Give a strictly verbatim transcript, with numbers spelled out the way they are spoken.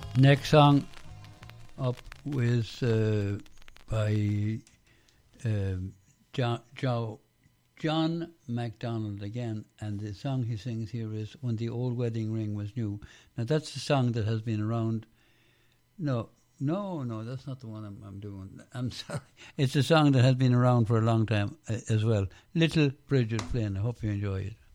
Next song up is uh, by uh, John, Joe, John MacDonald again, and the song he sings here is When the Old Wedding Ring Was New. Now that's a song that has been around. No, no, no, that's not the one I'm, I'm doing. I'm sorry. It's a song that has been around for a long time uh, as well. Little Bridget Flynn. I hope you enjoy it.